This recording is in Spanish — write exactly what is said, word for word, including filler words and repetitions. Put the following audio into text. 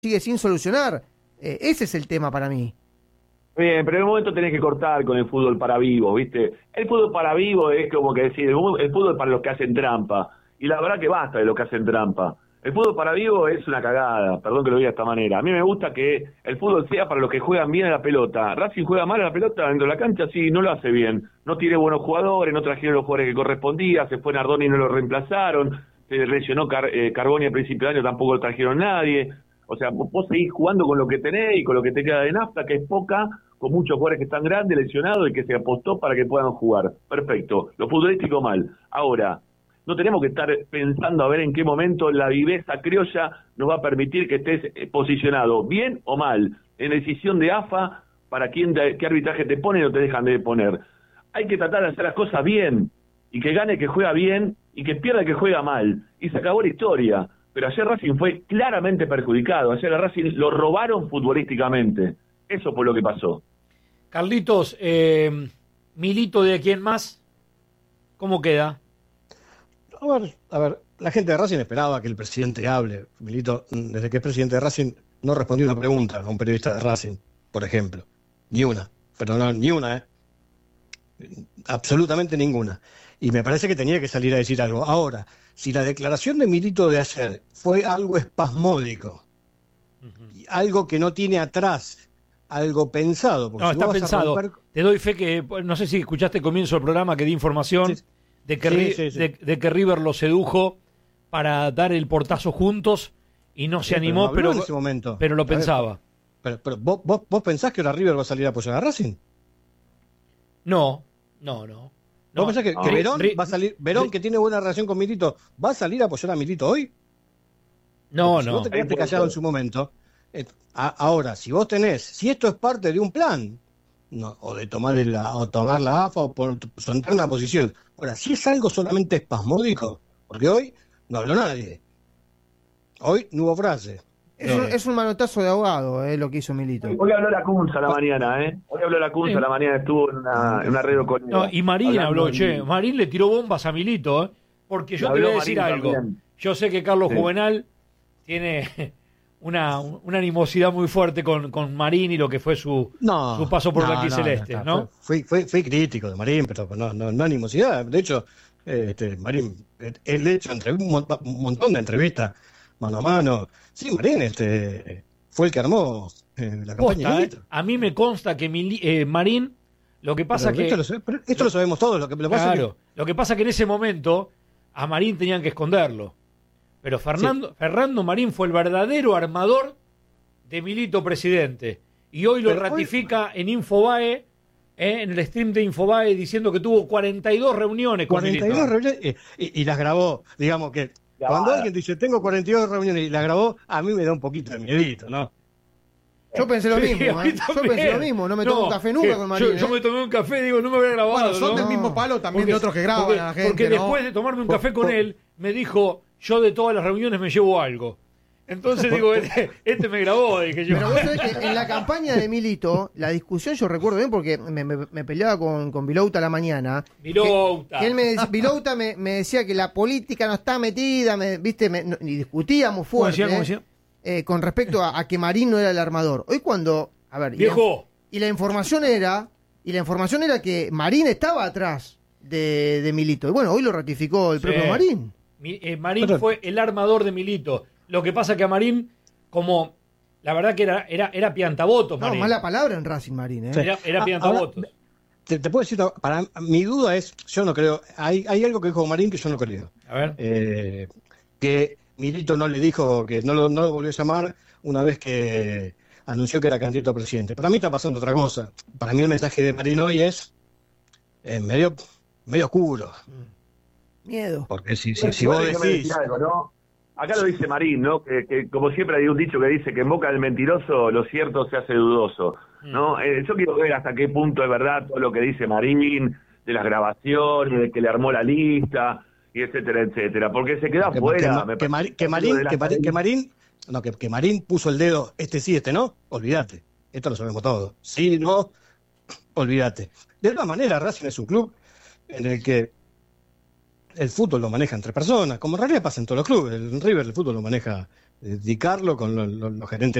sigue sin solucionar. Eh, ese es el tema para mí. Bien, pero en un momento tenés que cortar con el fútbol para vivos, ¿viste? El fútbol para vivos es como que decir, el fútbol para los que hacen trampa. Y la verdad que basta de los que hacen trampa. El fútbol para vivos es una cagada, perdón que lo diga de esta manera. A mí me gusta que el fútbol sea para los que juegan bien a la pelota. Racing juega mal a la pelota dentro de la cancha, sí, no lo hace bien. No tiene buenos jugadores, no trajeron los jugadores que correspondía, se fue Nardoni y no lo reemplazaron, se lesionó Car eh, Carboni al principio de año, tampoco lo trajeron nadie. O sea, vos, vos seguís jugando con lo que tenés y con lo que te queda de nafta, que es poca, con muchos jugadores que están grandes, lesionados y que se apostó para que puedan jugar. Perfecto. Lo futbolístico mal. Ahora, no tenemos que estar pensando a ver en qué momento la viveza criolla nos va a permitir que estés posicionado, bien o mal, en decisión de A F A, para quién te, qué arbitraje te ponen o te dejan de poner. Hay que tratar de hacer las cosas bien, y que gane el que juega bien, y que pierda el que juega mal. Y se acabó la historia. Pero ayer Racing fue claramente perjudicado. Ayer a Racing lo robaron futbolísticamente. Eso fue lo que pasó. Carlitos, eh, Milito de quién más, ¿cómo queda? A ver, a ver, la gente de Racing esperaba que el presidente hable. Milito, desde que es presidente de Racing, no respondió una pregunta a un periodista de Racing, por ejemplo. Ni una. Pero no, ni una, ¿eh? Absolutamente ninguna. Y me parece que tenía que salir a decir algo. Ahora, si la declaración de Milito de ayer fue algo espasmódico, uh-huh. algo que no tiene atrás, algo pensado. No, si está pensado. Romper... Te doy fe que, no sé si escuchaste el comienzo del programa que di información sí. de, que sí, sí, sí. De, de que River lo sedujo para dar el portazo juntos y no sí, se animó, pero, no pero, en ese momento. pero lo a pensaba. Ver, pero, pero ¿vos, vos, ¿vos pensás que ahora River va a salir a apoyar a Racing? No, no, no. ¿Vos no, pensás que, no, que Verón ri, va a salir, Verón ri, que tiene buena relación con Milito, va a salir a apoyar a Milito hoy? No, Porque no. Si vos te quedaste callado en su momento, eh, a, ahora, si vos tenés, si esto es parte de un plan, no, o de tomar la, o tomar la A F A o por, entrar en una posición. Ahora, si es algo solamente espasmódico, porque hoy no habló nadie. Hoy no hubo frase. Es, un, es un manotazo de ahogado, eh, lo que hizo Milito. Hoy habló la Cunza a la mañana, ¿eh? Hoy habló la Cunza a la mañana, estuvo en una, en una red con no, y Marín habló, de... che, Marín le tiró bombas a Milito, ¿eh? Porque yo te voy a decir Marín algo. También. Yo sé que Carlos sí. Juvenal tiene una, una animosidad muy fuerte con, con Marín y lo que fue su, no, su paso por no, la Celeste, ¿no? ¿no? Fui, fui, fui crítico de Marín, pero no, no, no animosidad. De hecho, este, Marín, él ha hecho entre, un montón de entrevistas mano a mano. Sí, Marín, este... fue el que armó eh, la campaña. Posta, eh. A mí me consta que mi, eh, Marín, lo que pasa pero que... Esto lo, esto lo sabemos todos. Lo que, lo pasa claro, que... lo que pasa que en ese momento a Marín tenían que esconderlo. Pero Fernando, sí. Fernando Marín fue el verdadero armador de Milito presidente. Y hoy lo pero ratifica hoy... en Infobae, eh, en el stream de Infobae, diciendo que tuvo cuarenta y dos reuniones con cuarenta y dos Milito. reuniones eh, y, y las grabó, digamos que... Ya Cuando va. Alguien dice, tengo cuarenta y dos reuniones y la grabó, a mí me da un poquito de miedito, ¿no? Yo pensé lo mismo, sí, ¿eh? Yo pensé lo mismo, no me tomo no, un café nunca con Marín. Yo, yo ¿eh? me tomé un café, digo, no me había grabado. Bueno, son ¿no? del mismo palo también porque, de otros que graban porque, a la gente, Porque ¿no? después de tomarme un café con él, me dijo, yo de todas las reuniones me llevo algo. Entonces digo, este, este me grabó, dije yo. Pero vos sabés que en la campaña de Milito, la discusión yo recuerdo bien porque me, me, me peleaba con, con Vilouta a la mañana. Vilouta. Que, que él me, Vilouta me, me decía que la política no está metida, me, viste, me, no, y discutíamos fuerte. ¿Cómo decía, cómo decía? Eh, con respecto a, a que Marín no era el armador. Hoy cuando, a ver, viejo. Y la, y la información era, y la información era que Marín estaba atrás de, de Milito. Y bueno, hoy lo ratificó el sí. propio Marín. Mi, eh, Marín Pero... fue el armador de Milito. Lo que pasa que a Marín, como la verdad que era era, era piantabotos, Marín. No, mala palabra en Racing, Marín, ¿eh? Sí. Era, era piantabotos. Ahora, te, te puedo decir, para mi duda es, yo no creo, hay, hay algo que dijo Marín que yo no creo. A ver. Eh, que Milito no le dijo, que no lo, no lo volvió a llamar una vez que anunció que era candidato a presidente. Para mí está pasando otra cosa. Para mí el mensaje de Marín hoy es eh, medio, medio oscuro. Miedo. Porque si, si, si vos decís... Algo, ¿no? Acá lo dice Marín, ¿no? Que, que como siempre hay un dicho que dice que en boca del mentiroso lo cierto se hace dudoso, ¿no? Mm. Eh, yo quiero ver hasta qué punto es verdad todo lo que dice Marín, de las grabaciones, de que le armó la lista, y etcétera, etcétera, porque se queda afuera. Que, que, que, Marín, que, Marín, que, Marín, que Marín, no, que, que Marín puso el dedo, este sí, este no, olvídate. Esto lo sabemos todos. Sí, no, olvídate. De todas maneras, Racing es un club en el que el fútbol lo maneja entre personas, como en realidad pasa en todos los clubes. En River el fútbol lo maneja Di Carlo con los, los, los gerentes